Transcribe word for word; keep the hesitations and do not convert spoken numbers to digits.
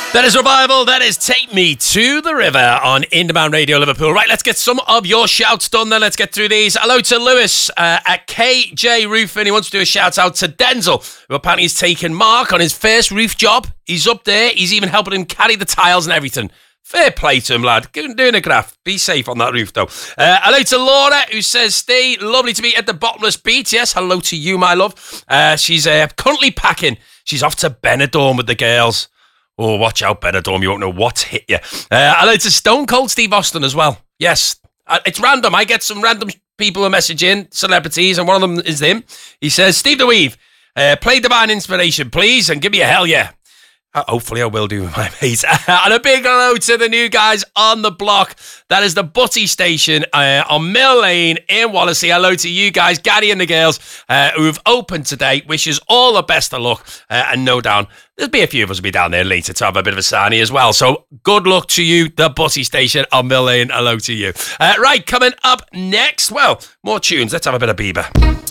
That is Revival. That is Take Me to the River on In-Demand Radio Liverpool. Right, let's get some of your shouts done then. Let's get through these. Hello to Lewis uh, at K J Roofing. He wants to do a shout out to Denzel, who apparently has taken Mark on his first roof job. He's up there. He's even helping him carry the tiles and everything. Fair play to him, lad. Give him doing a graft. Be safe on that roof, though. Uh, hello to Laura, who says, stay lovely to be at the Bottomless Beach. Yes, hello to you, my love. Uh, she's uh, currently packing. She's off to Benidorm with the girls. Oh, watch out, Benidorm. You won't know what's hit you. Uh, hello to Stone Cold Steve Austin as well. Yes, uh, it's random. I get some random people who message in, celebrities, and one of them is him. He says, Steve the Weave, uh, play Divine Inspiration, please, and give me a hell yeah. Uh, hopefully I will do, my mate. And a big hello to the new guys on the block. That is the Butty Station uh, on Mill Lane in Wallasey. Hello to you guys, Gary and the girls, uh, who've opened today. Wishes all the best of luck. Uh, and no doubt, there'll be a few of us will be down there later to have a bit of a sarnie as well. So good luck to you, the Butty Station on Mill Lane. Hello to you. Uh, right, coming up next, well, more tunes. Let's have a bit of Bieber.